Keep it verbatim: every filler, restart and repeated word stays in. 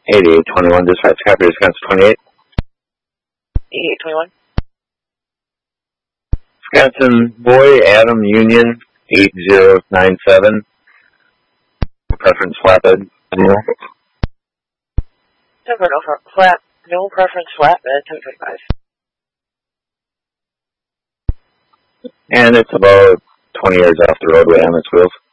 eighty-eight twenty-one, dispatch copy, Wisconsin twenty-eight. eighty-eight twenty-one. Wisconsin boy, Adam Union, eight zero nine seven. Preference flatbed. Denver, no for flat, no preference flatbed, ten twenty-five. And it's about twenty yards off the roadway on its wheels.